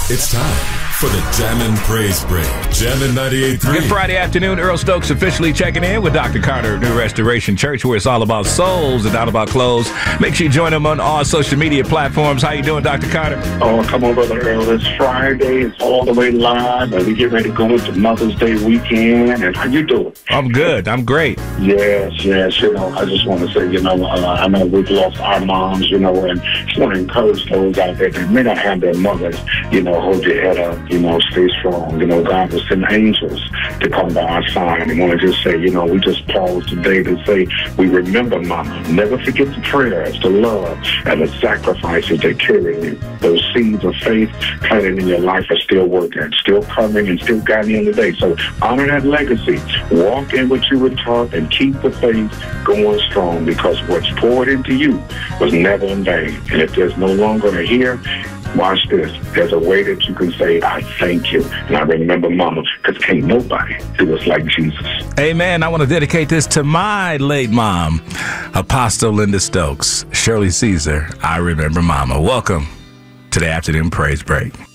It's time for the Jammin' Praise Break. Jammin' 98.3. Good Friday afternoon. Earl Stokes officially checking in with Dr. Carter of New Restoration Church, where it's all about souls and not about clothes. Make sure you join him on all social media platforms. How you doing, Dr. Carter? Oh, come on, Brother Earl. It's Friday. It's all the way live. And we get ready to go into Mother's Day weekend. And how you doing? I'm good. I'm great. Yes. You know, I just want to say, I know we've lost our moms, and just want to encourage those out there that may not have their mothers, hold your head up, stay strong. God will send angels to come by our side. And want to just say, we just pause today to say we remember Mama. Never forget the prayers, the love, and the sacrifices that carry you. Those seeds of faith planted in your life are still working, still covering, and still guiding you in the day. So honor that legacy. Walk in what you were taught and keep the faith going strong, because what's poured into you was never in vain. And if there's no longer a here, watch this. There's a way that you can say, I thank you. And I remember Mama, because can't nobody do us like Jesus. Amen. I want to dedicate this to my late mom, Apostle Linda Stokes. Shirley Caesar, I remember Mama. Welcome to the Afternoon Praise Break.